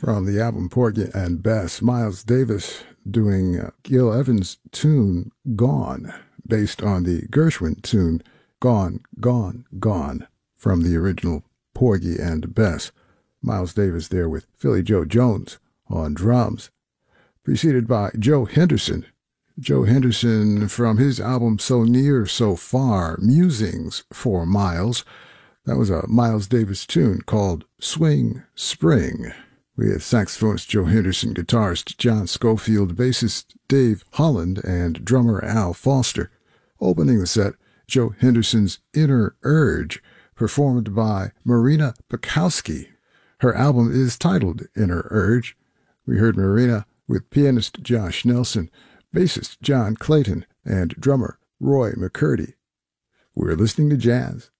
From the album Porgy and Bess, Miles Davis doing Gil Evans' tune Gone, based on the Gershwin tune Gone, Gone, Gone, from the original Porgy and Bess. Miles Davis there with Philly Joe Jones on drums, preceded by Joe Henderson. Joe Henderson from his album So Near, So Far, Musings for Miles. That was a Miles Davis tune called Swing Spring, with saxophonist Joe Henderson, guitarist John Schofield, bassist Dave Holland, and drummer Al Foster. Opening the set, Joe Henderson's Inner Urge, performed by Marina Pekowski. Her album is titled Inner Urge. We heard Marina with pianist Josh Nelson, bassist John Clayton, and drummer Roy McCurdy. We're listening to jazz